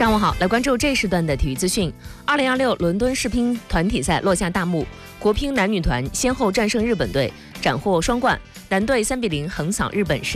上午好，来关注这时段的体育资讯。2026伦敦世乒团体赛落下大幕，国乒男女团先后战胜日本队，斩获双冠，男队3-0横扫日本。